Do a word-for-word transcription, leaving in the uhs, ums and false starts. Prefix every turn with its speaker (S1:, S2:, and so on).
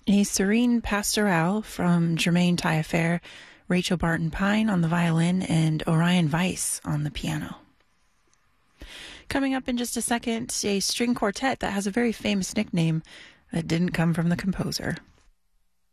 S1: A serene pastorale from Germaine Taillefer, Rachel Barton Pine on the violin, and Orion Weiss on the piano. Coming up in just a second, a string quartet that has a very famous nickname that didn't come from the composer.